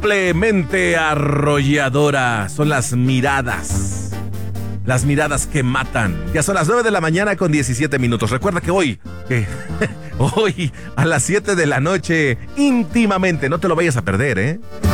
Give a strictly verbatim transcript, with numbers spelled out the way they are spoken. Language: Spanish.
Simplemente arrolladora. Son las miradas. Las miradas que matan. Ya son las nueve de la mañana con diecisiete minutos. Recuerda que hoy, que hoy a las siete de la noche, íntimamente, no te lo vayas a perder, ¿eh?